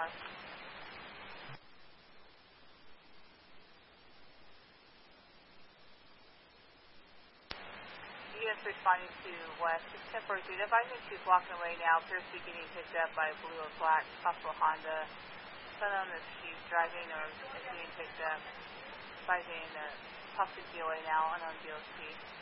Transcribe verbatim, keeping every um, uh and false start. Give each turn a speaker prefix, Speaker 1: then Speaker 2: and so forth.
Speaker 1: West. U S responding to West, six ten forty-three, advising to blocking away now, appears to be getting picked up by blue or black, possible Honda. Don't know if she's driving or is being picked up. Advising uh, possibly D O A now, unknown D O C.